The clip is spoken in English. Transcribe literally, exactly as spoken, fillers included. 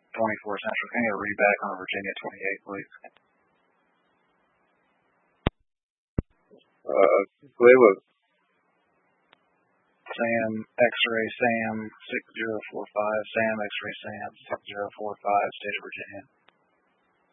twenty-four Central. Can you read back on Virginia twenty-eight, please? Uh, believe it. Sam, X-ray Sam, six zero four five, Sam, X-ray Sam, six zero four five, State of Virginia.